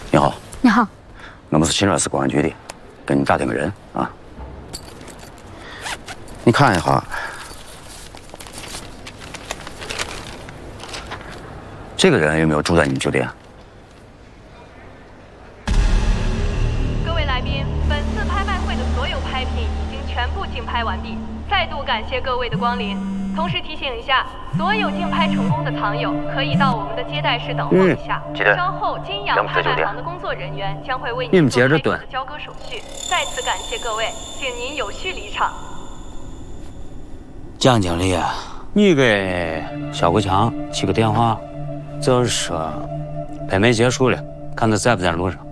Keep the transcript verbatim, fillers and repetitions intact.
你好。 你好。 我们是新乐市公安局的，跟你打听个人啊。你看一下，这个人有没有住在你们酒店？ 各位来宾，本次拍卖会的所有拍品已经全部竞拍完毕，再度感谢各位的光临。 同时提醒一下，所有竞拍成功的藏友可以到我们的接待室等候一下。嗯、稍后金阳拍卖行的工作人员将会为您做拍品的交割手续。再次感谢各位，请您有序离场。 江经理，你给肖国强起个电话，就是说拍卖结束了，看他在不在路上。